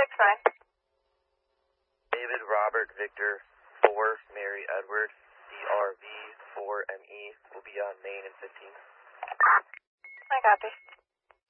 6-9. David Robert Victor 4 Mary Edward DRV 4 ME will be on Main and 15. I copy.